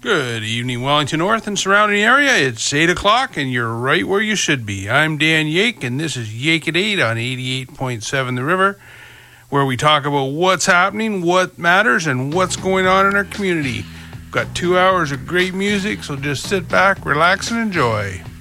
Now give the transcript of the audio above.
Good evening, Wellington North and surrounding area. It's 8 o'clock, and you're right where you should be. I'm Dan Yake, and this is Yake at 8 on 88.7 The River, where we talk about what's happening, what matters, and what's going on in our community. We've got 2 hours of great music, so just sit back, relax, and enjoy.